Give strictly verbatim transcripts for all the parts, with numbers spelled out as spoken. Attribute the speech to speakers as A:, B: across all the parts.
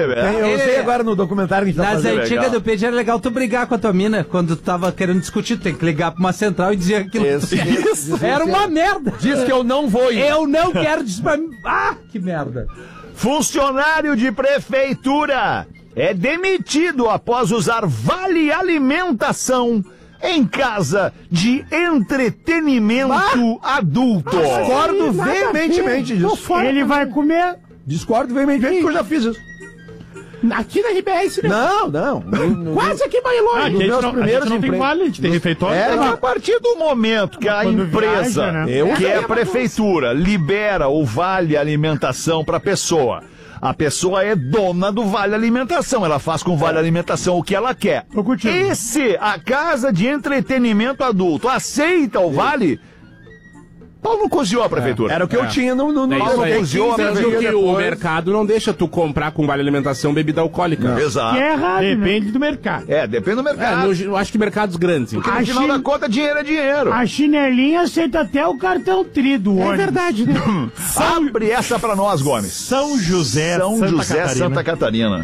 A: bebê.
B: Tem, eu sei agora no documentário que a gente tá
C: Nas
B: fazendo.
C: antigas do Pedro era legal tu brigar com a tua mina quando tu tava querendo discutir. Tu tem que ligar pra uma central e dizer aquilo.
B: Isso, isso.
C: Era uma merda.
B: Diz que eu não vou ir.
C: Eu não quero dizer pra mim. Ah, que merda.
A: Funcionário de prefeitura é demitido após usar vale alimentação em casa de entretenimento adulto.
B: Discordo veementemente disso.
D: Ele vai comer
B: Discordo veementemente porque eu já fiz isso.
D: aqui na R B S, né?
B: Não, não. No- no-
D: Quase aqui em Bailão.
E: Ah, aqui a gente
B: meus
E: não, a
B: primeiros
E: gente não tem
B: empregos.
E: vale, a gente tem refeitório.
A: É que a partir do momento que a
D: Quando
A: empresa,
D: viaja, né?
A: eu, que é a prefeitura, libera o vale alimentação para a pessoa, a pessoa é dona do vale alimentação, ela faz com o vale alimentação o que ela quer.
D: Tô contigo.
A: E se a casa de entretenimento adulto aceita o vale, pau não cozinhou a prefeitura.
B: Era o que eu tinha no... no, no
F: É
A: Paulo
F: isso aí.
A: cozinhou a
F: Sendo
A: prefeitura
F: que o
B: depois.
F: mercado não deixa tu comprar com vale alimentação bebida alcoólica.
A: Exato.
D: Que é errado, né?
E: Depende do mercado.
A: É, depende do
F: É,
A: mercado.
F: no, eu acho que mercados grandes.
A: Porque
D: A
A: no final
D: China-
A: da conta, dinheiro é dinheiro.
D: A chinelinha aceita até o cartão tri do ônibus. É verdade, né?
A: Abre essa pra nós, Gomes.
E: São José,
A: São
E: Santa
A: José,
E: Catarina.
A: Santa Catarina.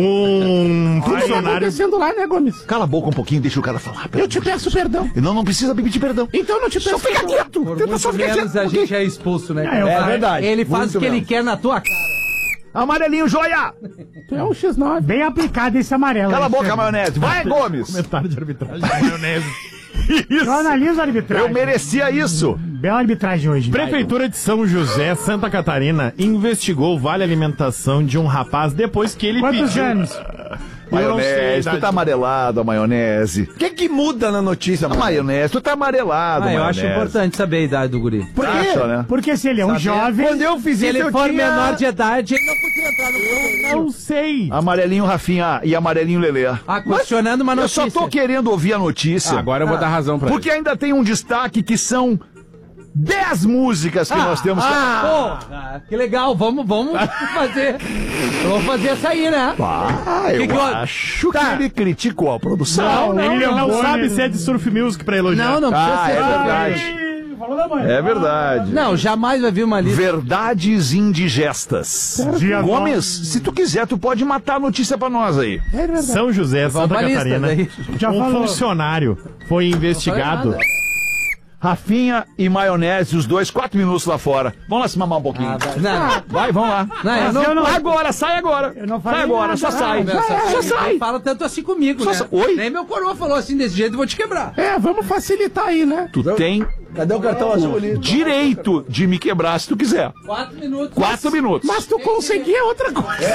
E: Um
D: O que tá
E: funcionário...
D: acontecendo lá, né, Gomes?
A: Cala a boca um pouquinho, deixa o cara falar. pelo
D: Eu te
A: amor de
D: peço perdão.
A: Deus. Não, não precisa pedir perdão.
D: Então não te peço perdão.
A: quieto.
C: Por
A: Tenta só
C: muito
A: ficar
C: menos
A: quieto.
C: a gente é expulso, né?
D: É, eu
C: cara?
D: falei.
B: verdade.
C: Ele faz
B: Muito
C: o que ele
B: menos.
C: quer na tua cara.
A: Amarelinho, joia!
D: Tu é um xis nove. Bem aplicado esse amarelo.
A: Cala a
D: aí,
A: boca,
D: Sérgio.
A: maionese. Vai, Gomes.
E: Comentário de arbitragem de maionese.
D: Eu analiso a arbitragem.
A: Eu merecia isso.
D: Bela arbitragem hoje.
E: Prefeitura de São José, Santa Catarina, investigou o vale alimentação de um rapaz depois que ele
D: Quantos
E: pediu...
D: anos?
E: Eu não sei a
A: Maionese, tu
E: idade.
A: tá amarelado, a maionese.
B: O que que muda na notícia,
A: A
B: mano?
A: maionese, tu tá amarelado,
C: Ah, eu
A: maionese.
C: acho importante saber a idade do guri.
B: Por quê?
A: Acha, né?
D: Porque se ele é um
C: Saber
D: jovem...
B: Quando eu fiz
C: Se
B: isso,
C: ele
B: eu
C: for
B: tinha...
C: menor de idade, ele não podia entrar no programa.
E: Não sei.
A: Amarelinho Rafinha e amarelinho Lelê.
C: Ah, questionando uma
A: Eu
C: notícia.
A: só tô querendo ouvir a notícia.
F: Ah, agora eu vou dar razão pra
A: Porque ainda tem um destaque que são dez músicas que nós temos.
C: Ah, porra, que legal, vamos, vamos fazer. Vamos fazer essa aí, né?
A: Ah, eu
C: Que que eu-
A: acho que ele criticou a produção.
D: Não,
E: Ele não,
D: não, não,
E: sabe
D: não.
E: se é de surf music pra elogiar.
C: Não, não precisa
A: Ah,
C: ser.
A: é verdade.
D: Ih, falou da mãe.
A: É verdade.
C: Não, jamais vai vir uma lista.
A: Verdades indigestas.
D: Dia
A: Gomes, se tu quiser, tu pode matar a notícia pra nós aí.
D: É verdade.
E: São José,
C: Vamos
E: Santa
C: pra lista,
E: Catarina.
C: daí.
D: Já
E: um
D: falou.
E: funcionário foi investigado.
C: Não falei
A: Rafinha e maionese, os dois, quatro minutos lá fora. Vamos lá se mamar um pouquinho.
C: Ah, vai. Não,
A: Vai, vamos lá.
C: não, eu
D: Mas
C: não.
D: eu não-
A: Agora, sai agora.
D: Eu não
A: sai
D: falei
A: agora,
D: nada.
A: só sai.
D: Ah,
A: Só,
C: Não
A: sai.
C: fala tanto assim comigo,
A: Só
C: né?
A: sa- Oi?
C: Nem meu coroa falou assim desse jeito, eu vou te quebrar.
D: É, vamos facilitar aí, né?
A: Tu tem
B: Cadê o cartão azul ali?
A: direito de me quebrar se tu quiser.
C: Quatro minutos.
A: Quatro minutos.
D: Mas tu conseguir é outra coisa.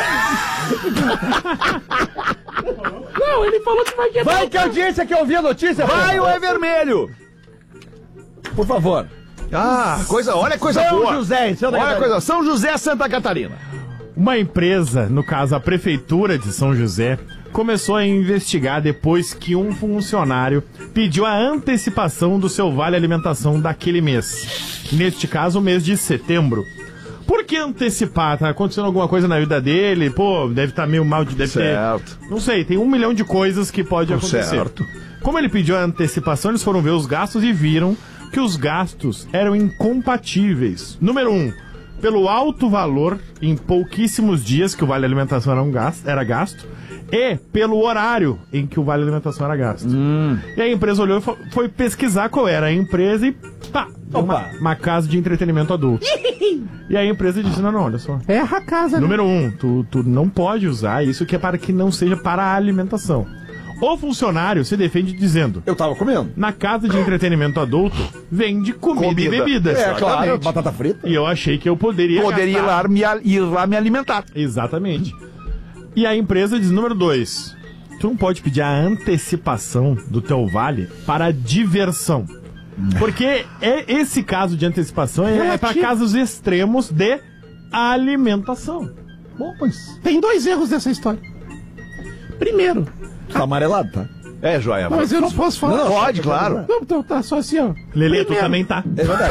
D: Não, ele falou que vai quebrar.
B: Vai que a audiência quer ouvir a notícia,
A: Vai,
B: porra.
A: o é vermelho.
B: Por favor.
A: Ah, coisa, olha coisa
B: São
A: boa.
B: José, Santa
A: Olha
B: Catarina.
A: coisa, São José, Santa Catarina.
E: Uma empresa, no caso a Prefeitura de São José, começou a investigar depois que um funcionário pediu a antecipação do seu vale alimentação daquele mês. Neste caso, o mês de setembro. Por que antecipar? Tá acontecendo alguma coisa na vida dele? Pô, deve estar meio mal, de- deve
A: Certo.
E: ter... Não sei, tem um milhão de coisas que pode acontecer.
A: Certo.
E: Como ele pediu a antecipação, eles foram ver os gastos e viram que os gastos eram incompatíveis. Número um, pelo alto valor em pouquíssimos dias que o vale alimentação era, um gasto, era gasto, e pelo horário em que o vale alimentação era gasto. E a empresa olhou e fo- foi pesquisar qual era a empresa e pá, deu uma, uma casa de entretenimento adulto. E aí a empresa disse, não, não, olha só.
D: Erra a casa, né?
E: Número um, tu, tu não pode usar isso que é para que não seja para a alimentação. O funcionário se defende dizendo,
B: Eu tava comendo.
E: na casa de entretenimento adulto, vende comida,
A: Comida.
E: e bebidas.
B: É, claro,
A: Exatamente.
B: batata frita.
E: E eu achei que eu poderia
A: Poderia ir
E: gastar.
A: lá, me, a- ir lá me alimentar.
E: Exatamente. E a empresa diz, número dois, tu não pode pedir a antecipação do teu vale para diversão. Porque é, esse caso de antecipação é, é para
D: Relativo.
E: casos extremos de alimentação.
B: Bom, mas...
D: Tem dois erros dessa história. Primeiro,
B: Tu tá amarelado, tá?
A: É, joia.
D: mas eu não posso falar.
A: Não, pode, claro.
D: Não, então tá só assim, ó.
E: Lelê, tu
D: Primeiro-
E: também tá.
B: É verdade.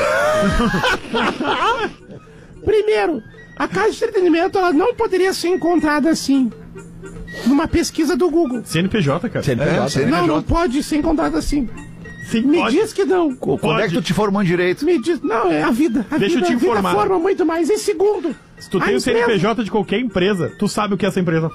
D: Primeiro, a casa de entretenimento ela não poderia ser encontrada assim. Numa pesquisa do Google.
E: C N P J, cara.
B: C N P J,
A: É,
B: né?
A: C N P J.
D: Não, não pode ser encontrada assim.
E: Sim,
D: Me
E: pode.
D: diz que não.
A: Quando é que tu te formou em direito?
D: Me diz. Não, é a vida. A
E: Deixa eu
D: vida,
E: te
D: a vida
E: informar.
D: forma muito mais. E segundo,
E: Se tu
D: a
E: tem o C N P
D: empresa-
E: J de qualquer empresa, tu sabe o que essa empresa